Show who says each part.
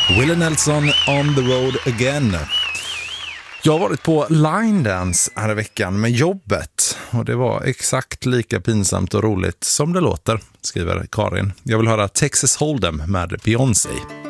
Speaker 1: Willie Nelson on the road again. Jag har varit på line dance här i veckan med jobbet och det var exakt lika pinsamt och roligt som det låter, skriver Karin. Jag vill höra Texas Hold'em med Beyoncé.